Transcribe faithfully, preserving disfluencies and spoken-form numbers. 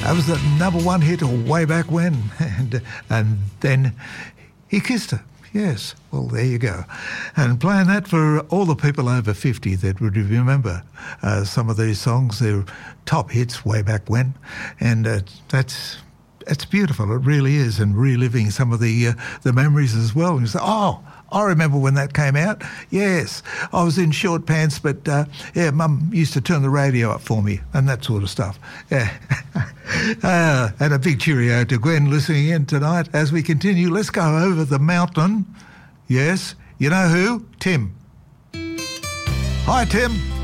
That was the number one hit way back when. And, and then he kissed her. Yes, well, there you go. And playing that for all the people over fifty that would remember uh, some of these songs, they're top hits way back when. And uh, that's that's beautiful, it really is, and reliving some of the uh, the memories as well. And you say, oh, I remember when that came out. Yes, I was in short pants, but uh, yeah, Mum used to turn the radio up for me and that sort of stuff. Yeah. uh, and a big cheerio to Gwen listening in tonight. As we continue, let's go over the mountain. Yes, you know who? Tim. Hi, Tim.